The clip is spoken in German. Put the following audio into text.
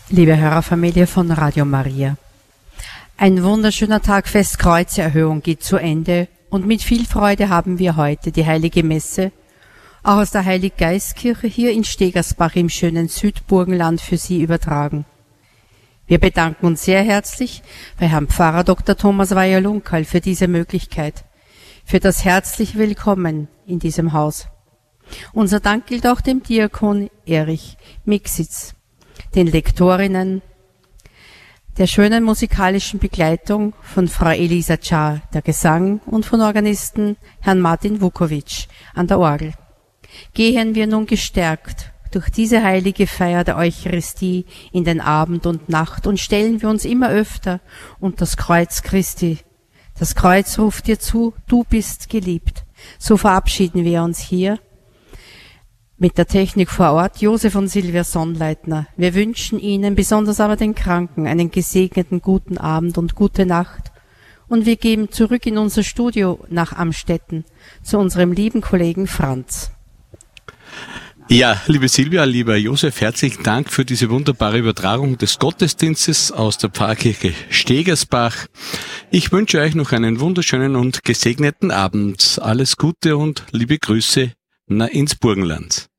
Liebe Hörerfamilie von Radio Maria, ein wunderschöner Tag Festkreuzerhöhung geht zu Ende und mit viel Freude haben wir heute die Heilige Messe auch aus der Heiliggeistkirche hier in Stegersbach im schönen Südburgenland für Sie übertragen. Wir bedanken uns sehr herzlich bei Herrn Pfarrer Dr. Thomas Weyer-Lunkal für diese Möglichkeit, für das herzliche Willkommen in diesem Haus. Unser Dank gilt auch dem Diakon Erich Mixitz, den Lektorinnen, der schönen musikalischen Begleitung von Frau Elisa Czar, der Gesang, und von Organisten Herrn Martin Vukovic an der Orgel. Gehen wir nun gestärkt durch diese heilige Feier der Eucharistie in den Abend und Nacht und stellen wir uns immer öfter unter das Kreuz Christi. Das Kreuz ruft dir zu, du bist geliebt. So verabschieden wir uns hier mit der Technik vor Ort, Josef und Silvia Sonnleitner. Wir wünschen Ihnen, besonders aber den Kranken, einen gesegneten guten Abend und gute Nacht. Und wir geben zurück in unser Studio nach Amstetten zu unserem lieben Kollegen Franz. Ja, liebe Silvia, lieber Josef, herzlichen Dank für diese wunderbare Übertragung des Gottesdienstes aus der Pfarrkirche Stegersbach. Ich wünsche euch noch einen wunderschönen und gesegneten Abend. Alles Gute und liebe Grüße ins Burgenland.